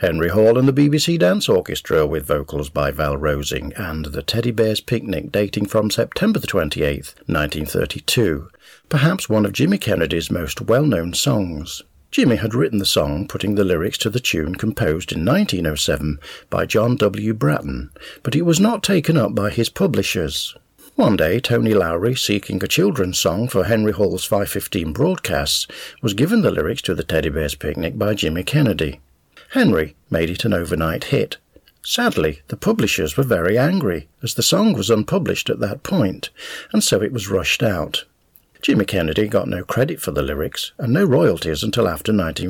Henry Hall and the BBC Dance Orchestra with vocals by Val Rosing, and The Teddy Bear's Picnic dating from September 28, 1932, perhaps one of Jimmy Kennedy's most well-known songs. Jimmy had written the song putting the lyrics to the tune composed in 1907 by John W. Bratton, but it was not taken up by his publishers. One day, Tony Lowry, seeking a children's song for Henry Hall's 5:15 broadcasts, was given the lyrics to The Teddy Bear's Picnic by Jimmy Kennedy. Henry made it an overnight hit. Sadly, the publishers were very angry, as the song was unpublished at that point, and so it was rushed out. Jimmy Kennedy got no credit for the lyrics, and no royalties until after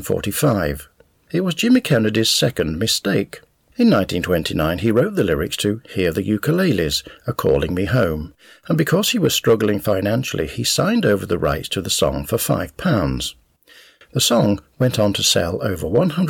1945. It was Jimmy Kennedy's second mistake. In 1929 he wrote the lyrics to Hear the Ukuleles, A Calling Me Home, and because he was struggling financially he signed over the rights to the song for £5. The song went on to sell over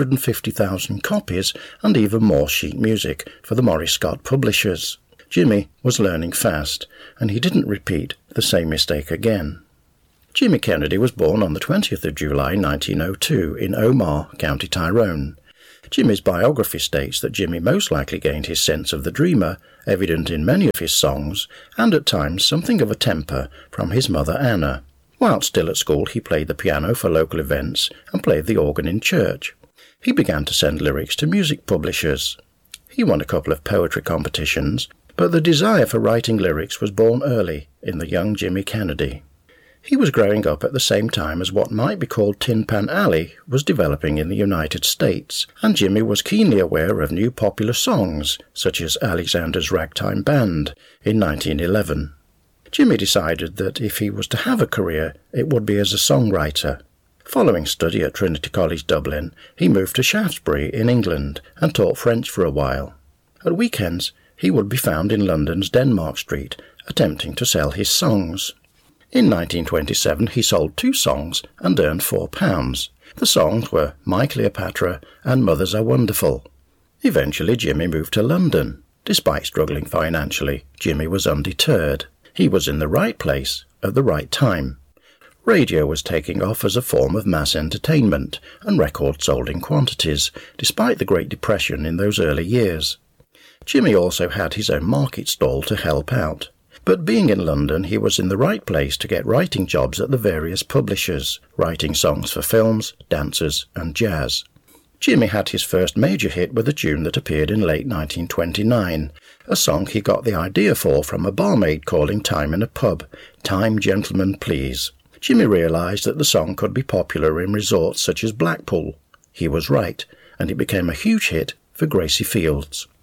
150,000 copies and even more sheet music for the Maurice Scott publishers. Jimmy was learning fast, and he didn't repeat the same mistake again. Jimmy Kennedy was born on the 20th of July 1902 in Omagh, County Tyrone. Jimmy's biography states that Jimmy most likely gained his sense of the dreamer, evident in many of his songs, and at times something of a temper, from his mother Anna. While still at school he played the piano for local events and played the organ in church. He began to send lyrics to music publishers. He won a couple of poetry competitions, but the desire for writing lyrics was born early in the young Jimmy Kennedy. He was growing up at the same time as what might be called Tin Pan Alley was developing in the United States, and Jimmy was keenly aware of new popular songs, such as Alexander's Ragtime Band in 1911. Jimmy decided that if he was to have a career, it would be as a songwriter. Following study at Trinity College Dublin, he moved to Shaftesbury in England and taught French for a while. At weekends, he would be found in London's Denmark Street, attempting to sell his songs. In 1927 he sold 2 songs and earned £4. The songs were My Cleopatra and Mothers Are Wonderful. Eventually Jimmy moved to London. Despite struggling financially, Jimmy was undeterred. He was in the right place at the right time. Radio was taking off as a form of mass entertainment, and records sold in quantities, despite the Great Depression in those early years. Jimmy also had his own market stall to help out. But being in London, he was in the right place to get writing jobs at the various publishers, writing songs for films, dancers and jazz. Jimmy had his first major hit with a tune that appeared in late 1929, a song he got the idea for from a barmaid calling time in a pub, Time Gentlemen Please. Jimmy realised that the song could be popular in resorts such as Blackpool. He was right, and it became a huge hit for Gracie Fields.